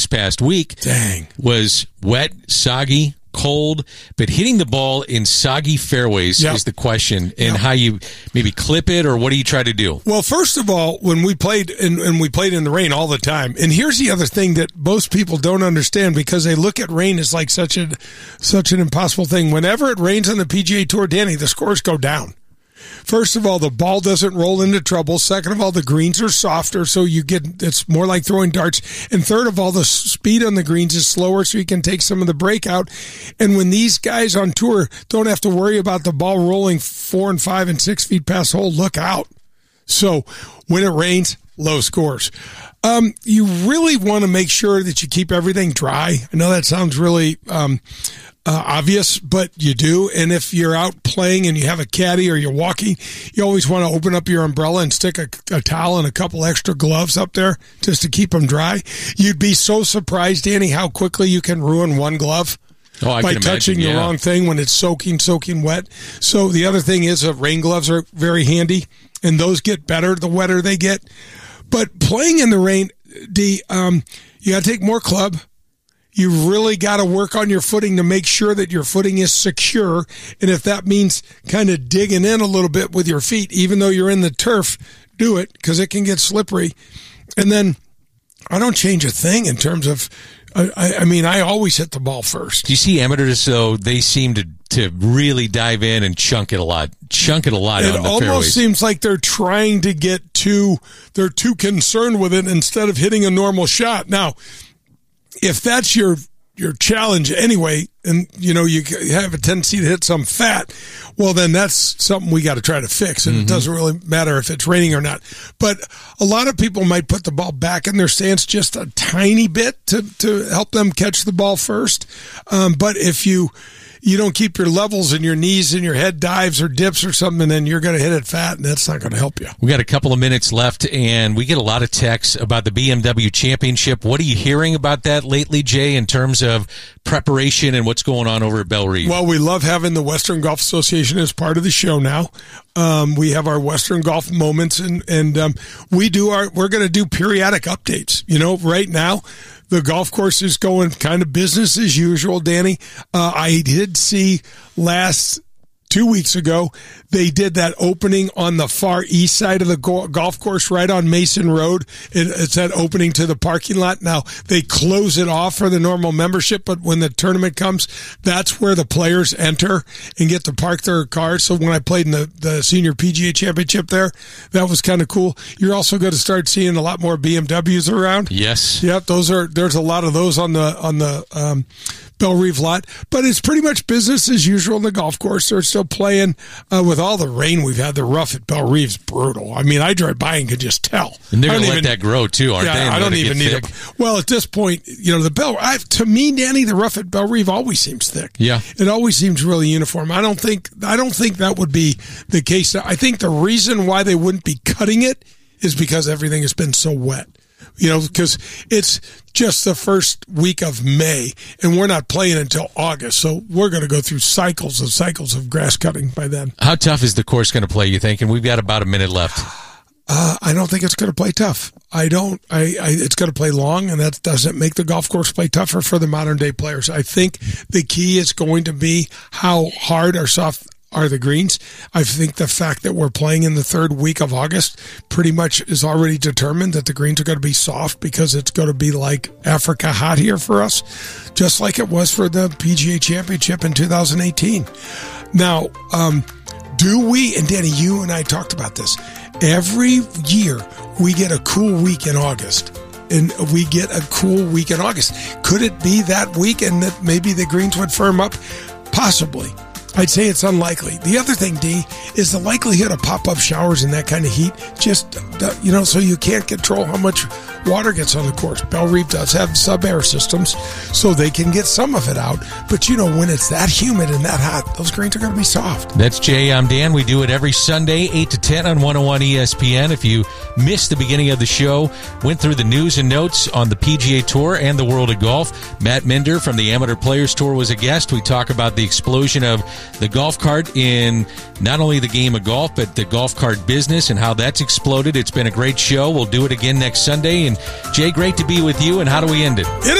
past week was wet, soggy, cold, but hitting the ball in soggy fairways is the question, and how you maybe clip it, or what do you try to do? Well, first of all, when we played, and we played in the rain all the time, and here's the other thing that most people don't understand, because they look at rain as like such an impossible thing. Whenever it rains on the PGA Tour, Danny, the scores go down. First of all, the ball doesn't roll into trouble. Second of all, the greens are softer, so it's more like throwing darts. And third of all, the speed on the greens is slower, so you can take some of the breakout. And when these guys on tour don't have to worry about the ball rolling 4 and 5 and 6 feet past hole, look out. So when it rains, low scores. You really want to make sure that you keep everything dry. I know that sounds really obvious, but you do. And if you're out playing and you have a caddy or you're walking, you always want to open up your umbrella and stick a towel and a couple extra gloves up there just to keep them dry. You'd be so surprised, Danny, how quickly you can ruin one glove. By touching the wrong thing when it's soaking wet. So the other thing is rain gloves are very handy, and those get better the wetter they get. But playing in the rain, you got to take more club. You really got to work on your footing to make sure that your footing is secure. And if that means kind of digging in a little bit with your feet, even though you're in the turf, do it, because it can get slippery. And then I don't change a thing in terms of, I always hit the ball first. Do you see amateurs, though, they seem to really dive in and chunk it a lot on the fairways? It almost seems like they're trying to they're too concerned with it instead of hitting a normal shot. Now, if that's your challenge anyway, and you have a tendency to hit some fat, well, then that's something we got to try to fix, and it doesn't really matter if it's raining or not. But a lot of people might put the ball back in their stance just a tiny bit to help them catch the ball first. But if you don't keep your levels and your knees and your head dives or dips or something, then you're going to hit it fat, and that's not going to help you. We got a couple of minutes left, and we get a lot of texts about the BMW Championship. What are you hearing about that lately, Jay, in terms of preparation and what's going on over at Belle Reve? Well, we love having the Western Golf Association as part of the show now. We have our Western Golf Moments, and we're going to do periodic updates. Right now, the golf course is going kind of business as usual, Danny. I did see 2 weeks ago, they did that opening on the far east side of the golf course right on Mason Road. It's that opening to the parking lot. Now, they close it off for the normal membership, but when the tournament comes, that's where the players enter and get to park their cars. So when I played in the Senior PGA Championship there, that was kind of cool. You're also going to start seeing a lot more BMWs around. Yes. Yep, there's a lot of those on the Belle Reve lot, but it's pretty much business as usual in the golf course. They're still playing with all the rain we've had. The rough at Belle Reve's brutal. I mean, I drive by and could just tell. And they're going to let that grow too, aren't they? I don't even need it. Well, at this point, to me, Danny, the rough at Belle Reve always seems thick. Yeah, it always seems really uniform. I don't think that would be the case. I think the reason why they wouldn't be cutting it is because everything has been so wet. Because it's just the first week of May, and we're not playing until August, so we're going to go through cycles of grass cutting by then. How tough is the course going to play, you think? And we've got about a minute left. I don't think it's going to play tough. It's going to play long, and that doesn't make the golf course play tougher for the modern day players. I think the key is going to be how hard or soft are the greens. I think the fact that we're playing in the third week of August pretty much is already determined that the greens are going to be soft, because it's going to be like Africa hot here for us, just like it was for the PGA Championship in 2018. Now, do we, and Danny, you and I talked about this, every year we get a cool week in August. And we get a cool week in August. Could it be that week and that maybe the greens would firm up? Possibly. I'd say it's unlikely. The other thing, D, is the likelihood of pop-up showers in that kind of heat. Just, so you can't control how much water gets on the course. Belle Reve does have sub-air systems, so they can get some of it out. But, when it's that humid and that hot, those greens are going to be soft. That's Jay. I'm Dan. We do it every Sunday, 8 to 10 on 101 ESPN. If you missed the beginning of the show, went through the news and notes on the PGA Tour and the world of golf, Matt Minder from the Amateur Players Tour was a guest. We talk about the explosion of the golf cart in not only the game of golf, but the golf cart business and how that's exploded. It's been a great show. We'll do it again next Sunday. And Jay, great to be with you. And how do we end it?